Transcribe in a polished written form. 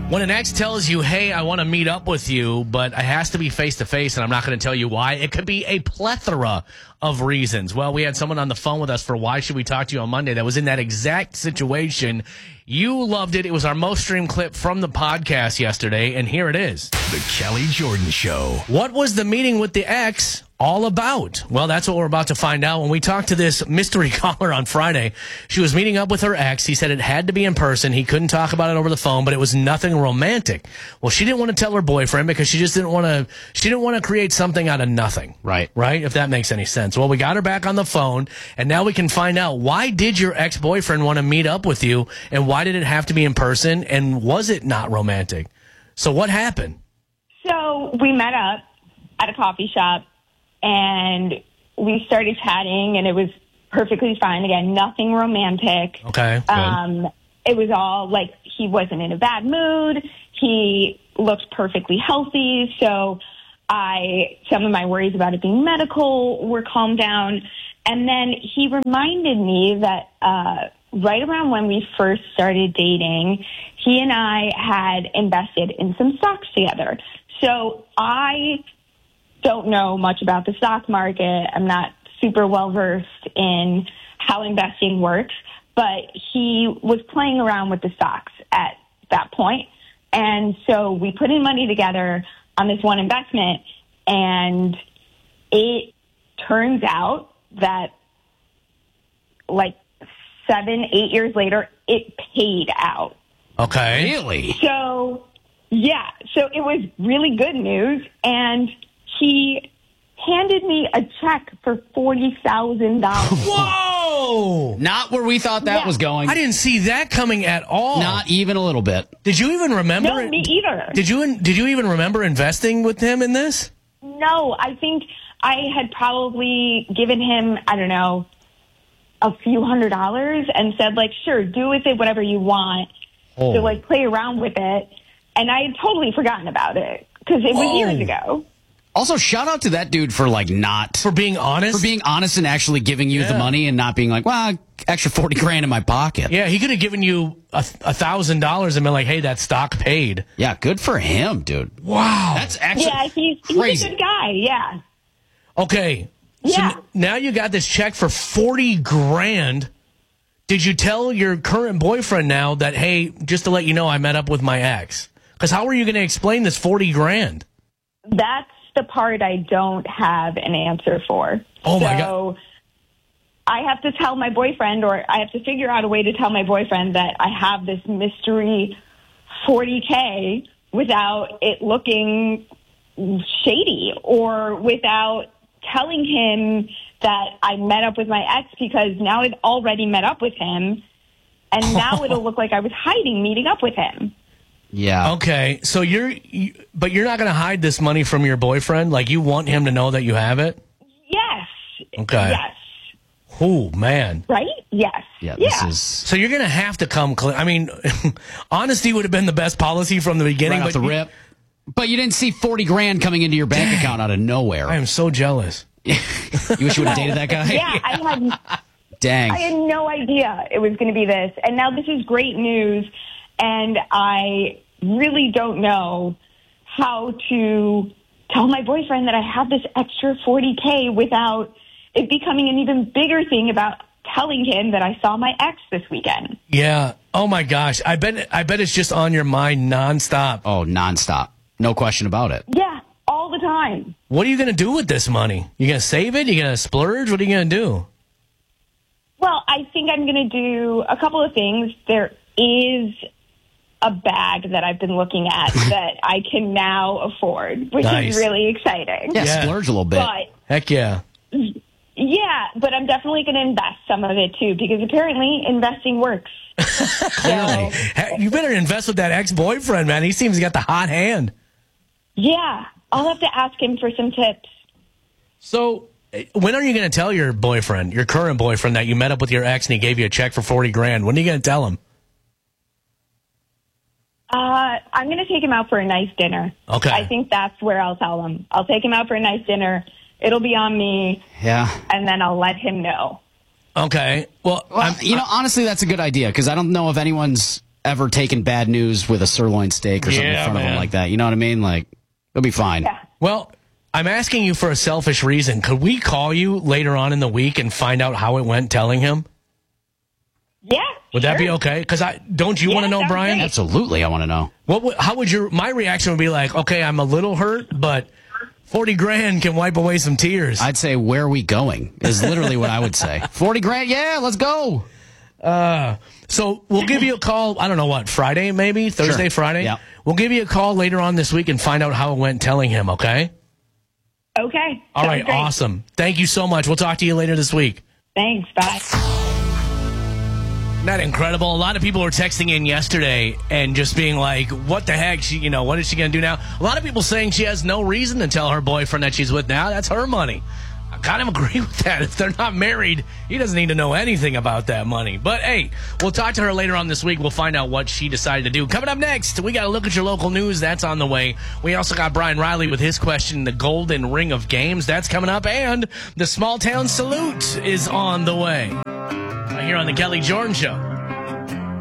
When an ex tells you, hey, I want to meet up with you, but it has to be face-to-face, and I'm not going to tell you why, it could be a plethora of reasons. Well, we had someone on the phone with us for Why Should We Talk to You on Monday that was in that exact situation. You loved it. It was our most streamed clip from the podcast yesterday, and here it is. The Kelly Jordan Show. What was the meeting with the ex all about? Well, that's what we're about to find out. When we talked to this mystery caller on Friday, she was meeting up with her ex. He said it had to be in person. He couldn't talk about it over the phone, but it was nothing romantic. Well, she didn't want to tell her boyfriend because she just didn't want to create something out of nothing. Right. Right? If that makes any sense. Well, we got her back on the phone, and now we can find out, why did your ex-boyfriend want to meet up with you, and why did it have to be in person, and was it not romantic? So what happened? So we met up at a coffee shop, and we started chatting, and it was perfectly fine. Again, nothing romantic. Okay. It was all like, he wasn't in a bad mood. He looked perfectly healthy. So some of my worries about it being medical were calmed down. And then he reminded me that right around when we first started dating, he and I had invested in some stocks together. So I don't know much about the stock market. I'm not super well versed in how investing works, but he was playing around with the stocks at that point. And so we put in money together on this one investment, and it turns out that like 7-8 years later, it paid out. Okay. Really? So, yeah. So it was really good news, and he handed me a check for $40,000. Whoa! Not where we thought that was going. I didn't see that coming at all. Not even a little bit. Did you even remember? No, me either. Did you even remember investing with him in this? No, I think I had probably given him, I don't know, a few $100s and said, like, sure, do with it whatever you want. Oh. So, like, play around with it. And I had totally forgotten about it because it was years ago. Also, shout out to that dude for For being honest? For being honest and actually giving you the money and not being like, well, extra $40,000 in my pocket. Yeah, he could have given you $1,000 and been like, hey, that stock paid. Yeah, good for him, dude. Wow. That's actually he's crazy. a good guy, yeah. Okay. Yeah. So now you got this check for $40,000. Did you tell your current boyfriend now that, hey, just to let you know, I met up with my ex? Because how are you going to explain this $40,000? That's the part I don't have an answer for. Oh, my God. I have to tell my boyfriend, or I have to figure out a way to tell my boyfriend that I have this mystery $40K without it looking shady, or without telling him that I met up with my ex, because now I've already met up with him, and now it'll look like I was hiding meeting up with him. Yeah. Okay, so but you're not going to hide this money from your boyfriend? Like, you want him to know that you have it? Yes. Okay. Yes. Oh, man. Right? Yes. Yeah, this is... So you're going to have to come clean. I mean, honesty would have been the best policy from the beginning. Right off the rip. But you didn't see $40,000 coming into your bank account out of nowhere. I am so jealous. You wish you would have dated that guy? Yeah, Dang. I had no idea it was going to be this. And now this is great news. And I really don't know how to tell my boyfriend that I have this extra $40K without it becoming an even bigger thing about telling him that I saw my ex this weekend. Yeah. Oh, my gosh. I bet it's just on your mind nonstop. Oh, nonstop. No question about it. Yeah, all the time. What are you going to do with this money? You going to save it? You going to splurge? What are you going to do? Well, I think I'm going to do a couple of things. There is a bag that I've been looking at that I can now afford, which is really exciting. Yeah, splurge a little bit. But, heck yeah. Yeah, but I'm definitely going to invest some of it, too, because apparently investing works. Clearly. You better invest with that ex-boyfriend, man. He seems to got the hot hand. Yeah, I'll have to ask him for some tips. So, when are you going to tell your boyfriend, your current boyfriend, that you met up with your ex and he gave you a check for $40,000? When are you going to tell him? I'm going to take him out for a nice dinner. Okay. I think that's where I'll tell him. I'll take him out for a nice dinner. It'll be on me. Yeah. And then I'll let him know. Okay. Well, honestly, that's a good idea, because I don't know if anyone's ever taken bad news with a sirloin steak or something in front of him like that. You know what I mean? Like, it'll be fine. Yeah. Well, I'm asking you for a selfish reason. Could we call you later on in the week and find out how it went telling him? Yeah. Would that be okay? Because don't you want to know, sounds Brian? great. Absolutely, I want to know. How would my reaction would be like, okay, I'm a little hurt, but 40 grand can wipe away some tears. I'd say, where are we going? Is literally what I would say. 40 grand, yeah, let's go. So we'll give you a call, I don't know what, Friday maybe? Thursday, Sure. Friday? Yeah. We'll give you a call later on this week and find out how it went telling him, okay? Okay. All right, Sounds great. awesome. Thank you so much. We'll talk to you later this week. Thanks. Bye. Isn't that incredible? A lot of people were texting in yesterday and just being like, what the heck? What is she going to do now? A lot of people saying she has no reason to tell her boyfriend that she's with now. That's her money. I kind of agree with that. If they're not married, he doesn't need to know anything about that money. But, hey, we'll talk to her later on this week. We'll find out what she decided to do. Coming up next, we got to look at your local news. That's on the way. We also got Brian Riley with his question, the Golden Ring of Games. That's coming up. And the Small Town Salute is on the way. Right here on the Kelly Jordan Show.